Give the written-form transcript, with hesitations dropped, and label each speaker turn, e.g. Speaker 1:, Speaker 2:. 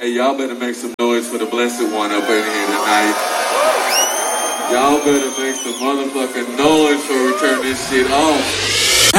Speaker 1: Hey, y'all better make some noise for the blessed one up in here tonight. Y'all better make some motherfucking noise for we turn this shit off.